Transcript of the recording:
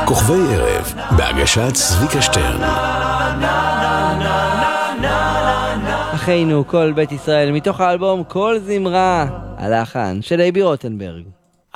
כוכבי ערב, בהגשת צביקה שטרן. אחינו כל בית ישראל, מתוך האלבום כל זמרה, הלחן של אייבי רוטנברג.